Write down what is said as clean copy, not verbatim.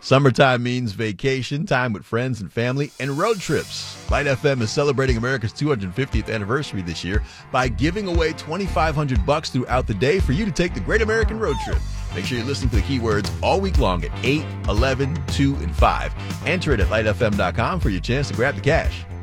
Summertime means vacation, time with friends and family, and road trips. Light FM is celebrating America's 250th anniversary this year by giving away $2,500 throughout the day for you to take the Great American Road Trip. Make sure you listen for the keywords all week long at 8, 11, 2, and 5. Enter it at lightfm.com for your chance to grab the cash.